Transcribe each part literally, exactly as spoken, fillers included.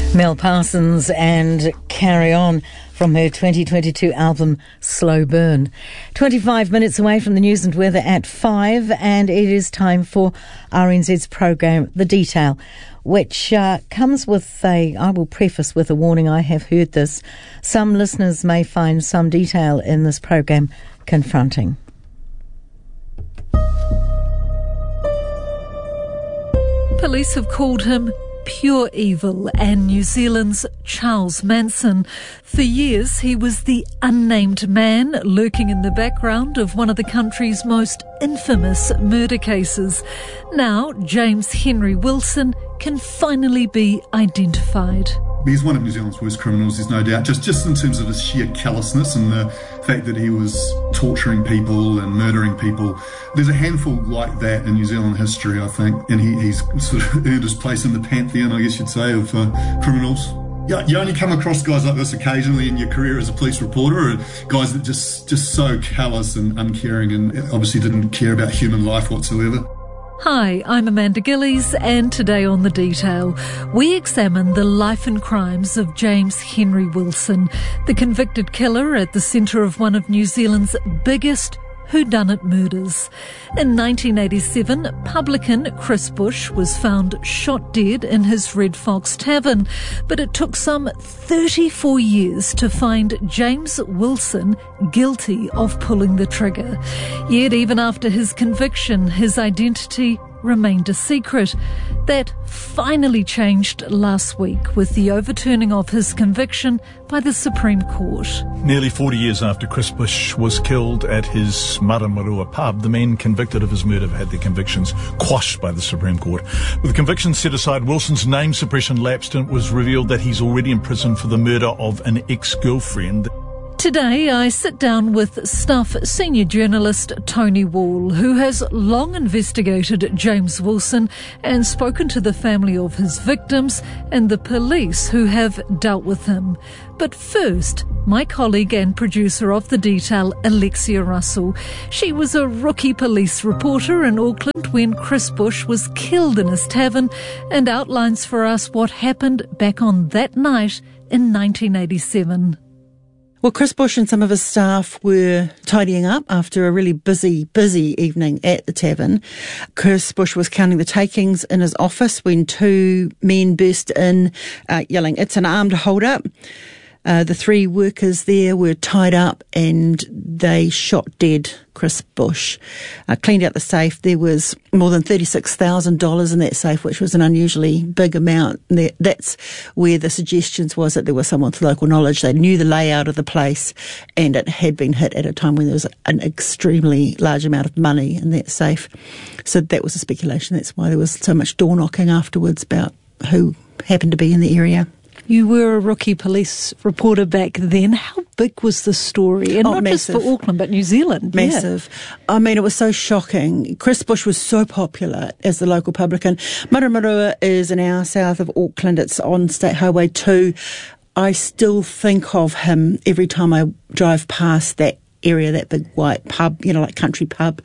Mel Parsons and Carry On from her twenty twenty-two album Slow Burn. twenty-five minutes away from the news and weather at five, and it is time for R N Z's program The Detail, which uh, comes with a, I will preface with a warning, I have heard this. Some listeners may find some detail in this program confronting. Police have called him pure evil and New Zealand's Charles Manson. For years, he was the unnamed man lurking in the background of one of the country's most infamous murder cases. Now, James Henry Wilson can finally be identified. He's one of New Zealand's worst criminals, there's no doubt, just, just in terms of his sheer callousness and the fact that he was torturing people and murdering people. There's a handful like that in New Zealand history, I think, and he, he's sort of earned his place in the pantheon, I guess you'd say, of uh, criminals. Yeah, you only come across guys like this occasionally in your career as a police reporter, or guys that just, just so callous and uncaring and obviously didn't care about human life whatsoever. Hi, I'm Amanda Gillies, and today on The Detail, we examine the life and crimes of James Henry Wilson, the convicted killer at the centre of one of New Zealand's biggest whodunit murders. In nineteen eighty-seven, publican Chris Bush was found shot dead in his Red Fox Tavern, but it took some thirty-four years to find James Wilson guilty of pulling the trigger. Yet even after his conviction, his identity remained a secret. That finally changed last week with the overturning of his conviction by the Supreme Court. Nearly forty years after Chris Bush was killed at his Maramarua pub, the men convicted of his murder had their convictions quashed by the Supreme Court. With the convictions set aside, Wilson's name suppression lapsed, and it was revealed that he's already in prison for the murder of an ex-girlfriend. Today, I sit down with Stuff senior journalist Tony Wall, who has long investigated James Wilson and spoken to the family of his victims and the police who have dealt with him. But first, my colleague and producer of The Detail, Alexia Russell. She was a rookie police reporter in Auckland when Chris Bush was killed in his tavern, and outlines for us what happened back on that night in nineteen eighty-seven. Well, Chris Bush and some of his staff were tidying up after a really busy, busy evening at the tavern. Chris Bush was counting the takings in his office when two men burst in, uh, yelling, "It's an armed hold-up." Uh, the three workers there were tied up and they shot dead Chris Bush. Uh, cleaned out the safe. There was more than thirty-six thousand dollars in that safe, which was an unusually big amount. And that's where the suggestions was that there was someone with local knowledge. They knew the layout of the place, and it had been hit at a time when there was an extremely large amount of money in that safe. So that was a speculation. That's why there was so much door knocking afterwards about who happened to be in the area. You were a rookie police reporter back then. How big was the story? And oh, not massive. just for Auckland, but New Zealand. Massive. Yeah. I mean, it was so shocking. Chris Bush was so popular as the local publican. Maramarua is an hour south of Auckland. It's on State Highway two. I still think of him every time I drive past that area, that big white pub, you know, like country pub.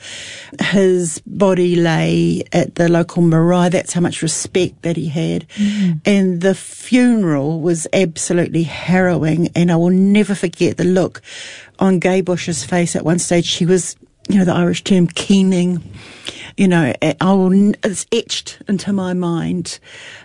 His body lay at the local marae. That's how much respect that he had. Mm. And the funeral was absolutely harrowing, and I will never forget the look on Gay Bush's face at one stage. She was, you know, the Irish term keening, you know, I will, it's etched into my mind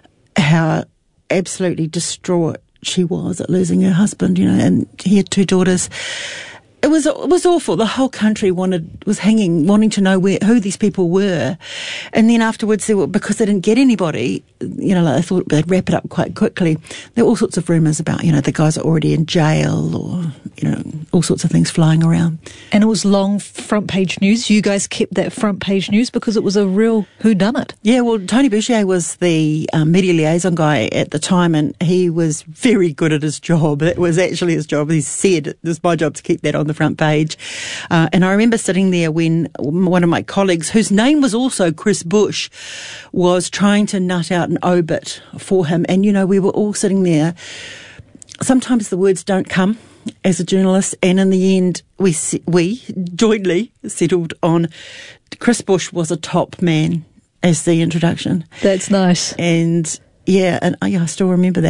how absolutely distraught she was at losing her husband, you know, and he had two daughters. It was it was awful. The whole country wanted was hanging, wanting to know where who these people were, and then afterwards, they were, because they didn't get anybody, you know, like they thought they'd wrap it up quite quickly. There were all sorts of rumours about, you know, the guys are already in jail, or you know, all sorts of things flying around. And it was long front page news. You guys kept that front page news because it was a real whodunit. Yeah, well, Tony Bouchier was the um, media liaison guy at the time, and he was very good at his job. It was actually his job. He said, "It was my job to keep that on the front page." Uh, and I remember sitting there when one of my colleagues, whose name was also Chris Bush, was trying to nut out an obit for him. And, you know, we were all sitting there. Sometimes the words don't come as a journalist. And in the end, we we jointly settled on Chris Bush was a top man as the introduction. That's nice. And, yeah, and I still remember that.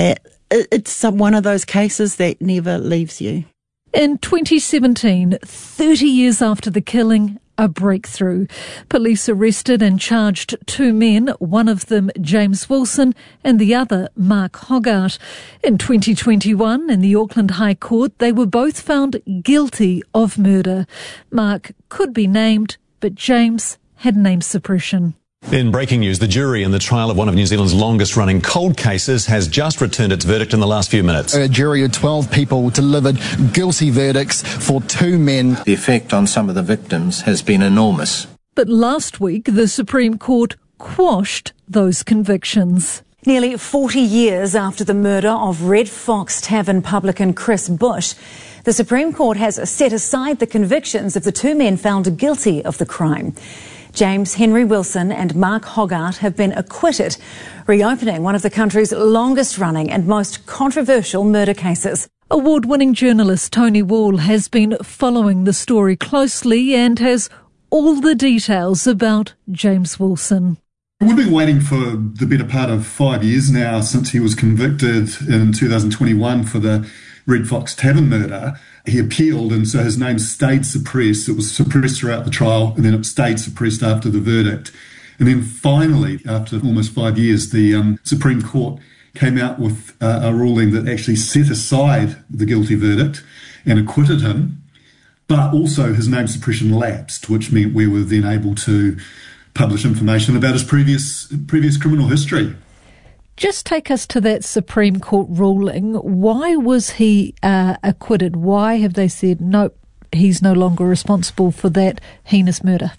it's one of those cases that never leaves you. In twenty seventeen, thirty years after the killing, a breakthrough. Police arrested and charged two men, one of them James Wilson and the other Mark Hoggart. In twenty twenty-one, in the Auckland High Court, they were both found guilty of murder. Mark could be named, but James had name suppression. In breaking news, the jury in the trial of one of New Zealand's longest-running cold cases has just returned its verdict in the last few minutes. A jury of twelve people delivered guilty verdicts for two men. The effect on some of the victims has been enormous. But last week, the Supreme Court quashed those convictions. Nearly forty years after the murder of Red Fox Tavern publican Chris Bush, the Supreme Court has set aside the convictions of the two men found guilty of the crime. James Henry Wilson and Mark Hoggart have been acquitted, reopening one of the country's longest-running and most controversial murder cases. Award-winning journalist Tony Wall has been following the story closely and has all the details about James Wilson. We've been waiting for the better part of five years now since he was convicted in two thousand twenty-one for the Red Fox Tavern murder. He appealed, and so his name stayed suppressed. It was suppressed throughout the trial, and then it stayed suppressed after the verdict. And then finally, after almost five years, the um, Supreme Court came out with uh, a ruling that actually set aside the guilty verdict and acquitted him, but also his name suppression lapsed, which meant we were then able to publish information about his previous previous criminal history. Just take us to that Supreme Court ruling. Why was he uh, acquitted? Why have they said, nope, he's no longer responsible for that heinous murder?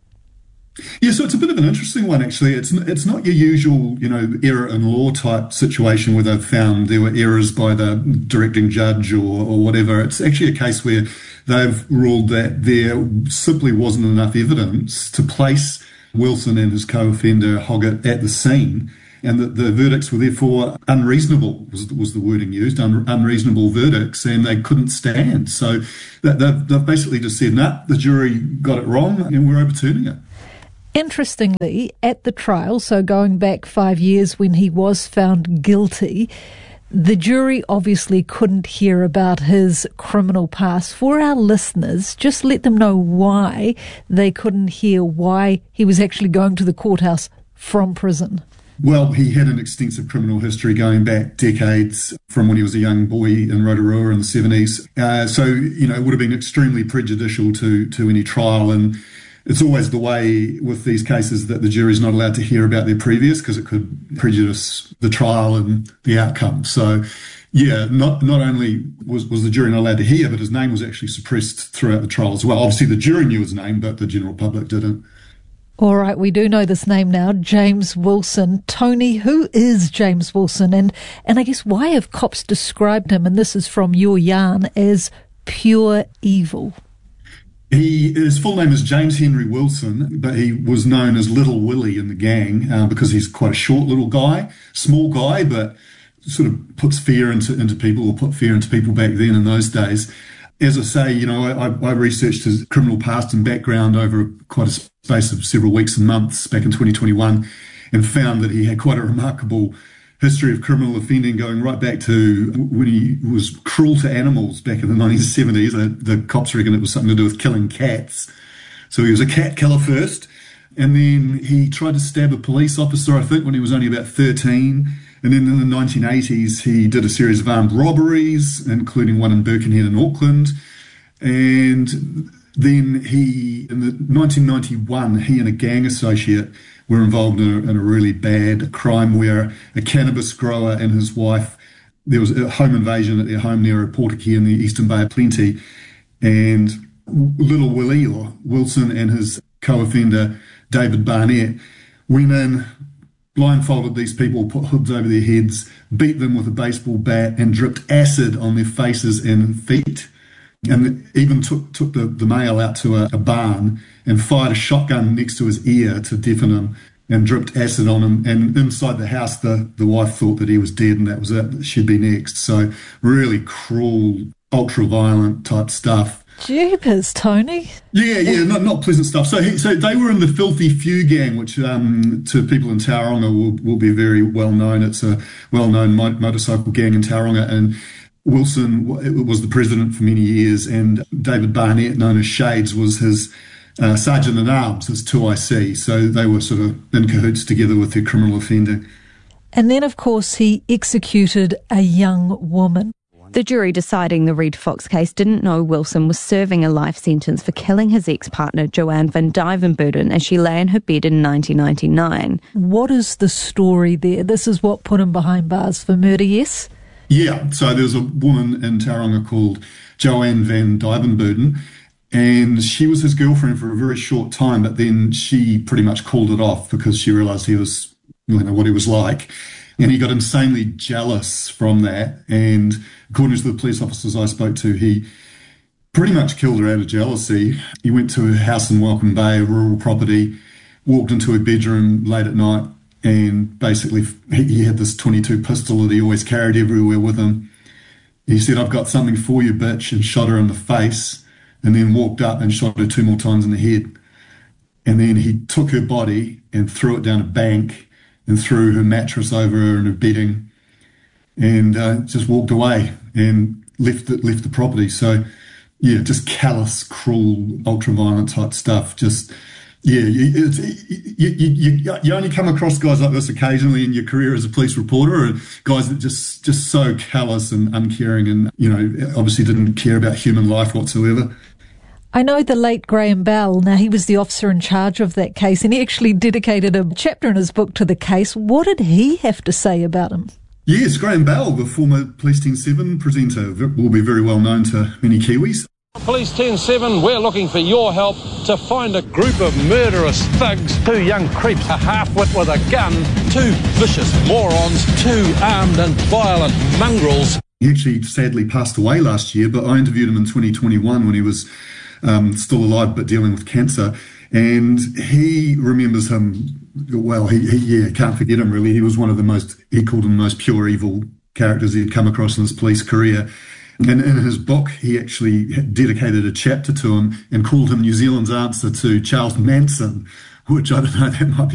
Yeah, so it's a bit of an interesting one, actually. It's it's not your usual, you know, error in law type situation where they've found there were errors by the directing judge or, or whatever. It's actually a case where they've ruled that there simply wasn't enough evidence to place Wilson and his co-offender Hoggart at the scene, and that the verdicts were therefore unreasonable, was, was the wording used, un, unreasonable verdicts, and they couldn't stand. So that, they've, they've basically just said, nah, the jury got it wrong, and we're overturning it. Interestingly, at the trial, so going back five years when he was found guilty, the jury obviously couldn't hear about his criminal past. For our listeners, just let them know why they couldn't hear why he was actually going to the courthouse from prison. Well, he had an extensive criminal history going back decades from when he was a young boy in Rotorua in the seventies. Uh, so, you know, it would have been extremely prejudicial to, to any trial. And it's always the way with these cases that the jury's not allowed to hear about their previous because it could prejudice the trial and the outcome. So, yeah, not not only was, was the jury not allowed to hear, but his name was actually suppressed throughout the trial as well. Obviously, the jury knew his name, but the general public didn't. All right, we do know this name now, James Wilson. Tony, who is James Wilson? And, and I guess why have cops described him, and this is from your yarn, as pure evil? He, his full name is James Henry Wilson, but he was known as Little Willie in the gang uh, because he's quite a short little guy, small guy, but sort of puts fear into, into people, or put fear into people back then in those days. As I say, you know, I, I researched his criminal past and background over quite a space of several weeks and months back in twenty twenty-one, and found that he had quite a remarkable history of criminal offending going right back to when he was cruel to animals back in the nineteen seventies. The, the cops reckon it was something to do with killing cats. So he was a cat killer first, and then he tried to stab a police officer, I think, when he was only about thirteen. And then in the nineteen eighties, he did a series of armed robberies, including one in Birkenhead in Auckland. And then he, in the nineteen ninety-one, he and a gang associate were involved in a, in a really bad crime where a cannabis grower and his wife, there was a home invasion at their home near Portakey in the Eastern Bay of Plenty. And Little Willie, or Wilson, and his co-offender, David Barnett, went in, blindfolded these people, put hoods over their heads, beat them with a baseball bat, and dripped acid on their faces and feet. And even took took the, the male out to a, a barn and fired a shotgun next to his ear to deafen him, and dripped acid on him. And inside the house, the, the wife thought that he was dead and that was it, she'd be next. So really cruel, ultra-violent type stuff. Jeepers, Tony. Yeah, yeah, not not pleasant stuff. So he, so they were in the Filthy Few gang, which um, to people in Tauranga will, will be very well known. It's a well-known mo- motorcycle gang in Tauranga, and Wilson was the president for many years, and David Barnett, known as Shades, was his uh, sergeant-at-arms, his two I C. So they were sort of in cahoots together with their criminal offending. And then, of course, he executed a young woman. The jury deciding the Red Fox case didn't know Wilson was serving a life sentence for killing his ex-partner Joanne van Duivenboden as she lay in her bed in nineteen ninety-nine. What is the story there? This is what put him behind bars for murder, yes? Yeah, so there's a woman in Tauranga called Joanne van Duivenboden, and she was his girlfriend for a very short time, but then she pretty much called it off because she realised he was, you know, what he was like. And he got insanely jealous from that. And according to the police officers I spoke to, he pretty much killed her out of jealousy. He went to her house in Welcome Bay, a rural property, walked into her bedroom late at night, and basically he had this twenty-two pistol that he always carried everywhere with him. He said, "I've got something for you, bitch," and shot her in the face, and then walked up and shot her two more times in the head. And then he took her body and threw it down a bank and threw her mattress over her and her bedding, and uh, just walked away and left the, left the property. So, yeah, just callous, cruel, ultra-violent type stuff. Just, yeah, you, it's, you, you, you, you only come across guys like this occasionally in your career as a police reporter, or guys that just, just so callous and uncaring and, you know, obviously didn't care about human life whatsoever. I know the late Graham Bell. Now, he was the officer in charge of that case, and he actually dedicated a chapter in his book to the case. What did he have to say about him? Yes, Graham Bell, the former Police ten seven presenter, will be very well known to many Kiwis. Police ten seven, we're looking for your help to find a group of murderous thugs, two young creeps, a half-wit with a gun, two vicious morons, two armed and violent mongrels. He actually sadly passed away last year, but I interviewed him in twenty twenty-one when he was Um, still alive but dealing with cancer, and he remembers him well. He, he yeah, can't forget him really. He was one of the most, he called him the most pure evil characters he'd come across in his police career. And in his book, he actually dedicated a chapter to him and called him New Zealand's answer to Charles Manson, which I don't know, that might be